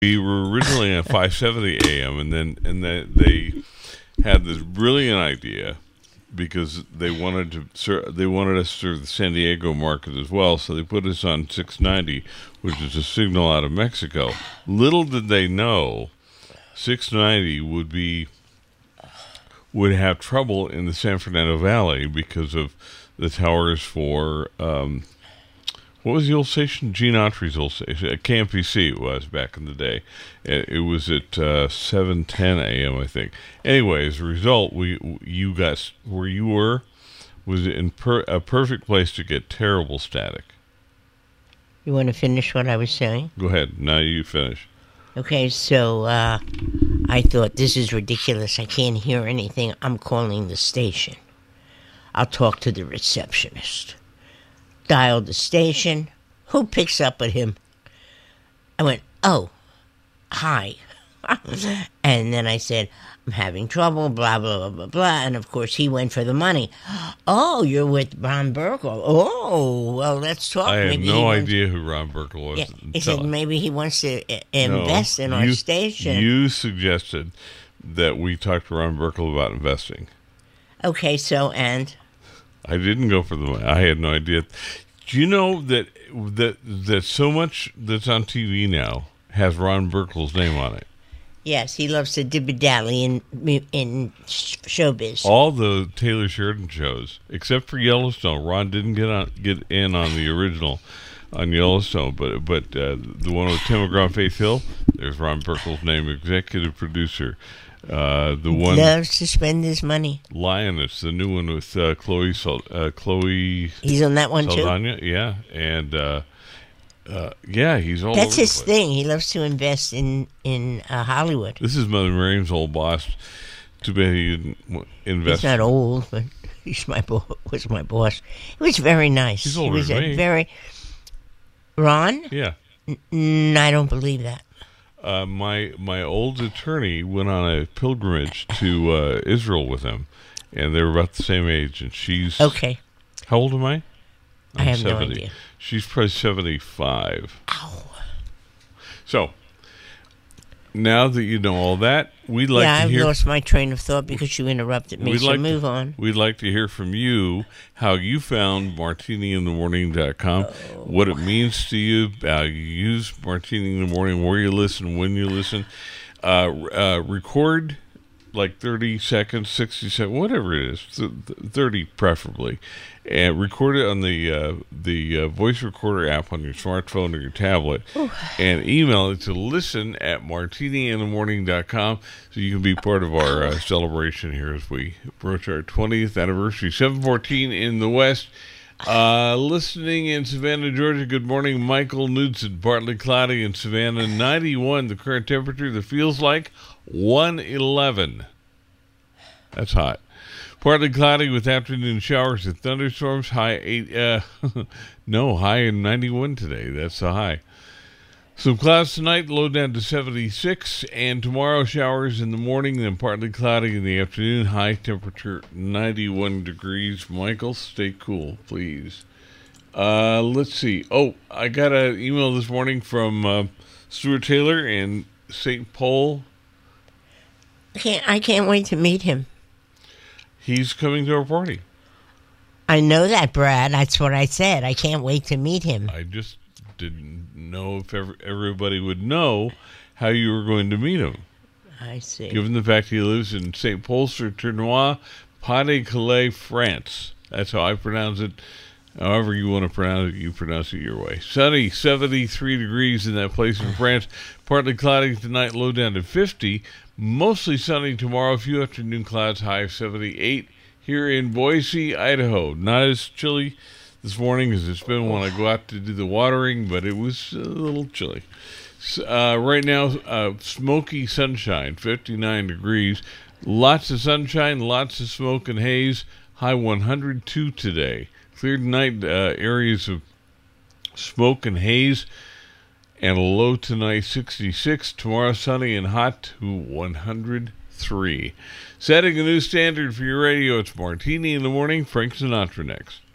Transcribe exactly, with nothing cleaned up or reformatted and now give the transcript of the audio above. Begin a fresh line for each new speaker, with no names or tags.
We were originally at five seventy A M, and then and then they had this brilliant idea because they wanted to ser- they wanted us to serve the San Diego market as well, so they put us on six ninety, which is a signal out of Mexico. Little did they know, six ninety would be would have trouble in the San Fernando Valley because of the towers for um, what was the old station? Gene Autry's old station. At K M P C it was back in the day. It, it was at uh, seven ten A M, I think. Anyway, as a result, we you got where you were was in per, a perfect place to get terrible static.
You want to finish what I was saying?
Go ahead. Now you finish.
Okay, so uh, I thought, this is ridiculous. I can't hear anything. I'm calling the station. I'll talk to the receptionist. Dialed the station. Who picks up at him? I went, oh, hi. And then I said, I'm having trouble, blah, blah, blah, blah, blah. And, of course, he went for the money. Oh, you're with Ron Burkle. Oh, well, let's talk.
I had
Maybe
no
wants-
idea who Ron Burkle was.
Yeah, he said maybe he wants to uh, invest
No,
in our
you-
station.
You suggested that we talk to Ron Burkle about investing.
Okay, so, and?
I didn't go for the money. I had no idea. Do you know that that that so much that's on T V now has Ron Burkle's name on it?
Yes, he loves to dibby-dally in, in showbiz.
All the Taylor Sheridan shows, except for Yellowstone, Ron didn't get on get in on the original on Yellowstone, but but uh, the one with Tim McGraw and Faith Hill, there's Ron Burkle's name, executive producer. Uh, the one
loves to spend his money.
Lioness, the new one with uh, Chloe Sal- uh, Chloe.
He's on that one
Saldana,
too.
yeah, and uh, uh, yeah, he's all.
That's
over
his
the place.
thing. He loves to invest in in uh, Hollywood.
This is Mother Miriam's old boss. Too bad he didn't w- invest.
He's not old, but he's my bo- was my boss. He was very nice.
He's
he
older
was
than
a
me.
very Ron.
Yeah.
N- I don't believe that.
Uh, my my old attorney went on a pilgrimage to uh, Israel with him, and they were about the same age. And she's
Okay.
How old am I?
I
I'm
have no
seventy.
idea.
She's probably seventy-five.
Ow.
So now that you know all that, we'd like
yeah,
to
I've
hear.
lost my train of thought because you interrupted me.
We'd
So
like
move
to,
on.
We'd like to hear from you how you found martini in the morning dot com,
Oh.
what it means to you, how you use Martini in the Morning, where you listen, when you listen. Uh, uh, record like thirty seconds, sixty seconds, whatever it is, th- th- thirty preferably, and record it on the uh, the uh, voice recorder app on your smartphone or your tablet, and email it to listen at martini in the morning dot com so you can be part of our uh, celebration here as we approach our twentieth anniversary. seven fourteen in the West. Uh, listening in Savannah, Georgia. Good morning, Michael Knudsen. Partly cloudy in Savannah, ninety-one. The current temperature that feels like one eleven. That's hot. Partly cloudy with afternoon showers and thunderstorms. High eight. Uh, no, high in ninety-one today. That's the high. Some clouds tonight, low down to seventy-six, and tomorrow showers in the morning, then partly cloudy in the afternoon. High temperature ninety-one degrees. Michael, stay cool, please. Uh, let's see. Oh, I got an email this morning from uh, Stuart Taylor in Saint Paul.
I can't, I can't wait to meet him.
He's coming to our party.
I know that, Brad. That's what I said. I can't wait to meet him.
I just didn't know if ever, everybody would know how you were going to meet him.
I see.
Given the fact he lives in Saint Paul sur Tournois, Pas-de-Calais, France. That's how I pronounce it. However you want to pronounce it, you pronounce it your way. Sunny, seventy-three degrees in that place in France. Partly cloudy tonight, low down to fifty. Mostly sunny tomorrow. A few afternoon clouds, high of seventy-eight. Here in Boise, Idaho. Not as chilly this morning as it's been when I go out to do the watering, but it was a little chilly. Uh, right now, uh, smoky sunshine, fifty-nine degrees. Lots of sunshine, lots of smoke and haze. High one hundred two today. Clear tonight, uh, areas of smoke and haze. And a low tonight, sixty-six. Tomorrow, sunny and hot to one hundred three. Setting a new standard for your radio, it's Martini in the Morning. Frank Sinatra next.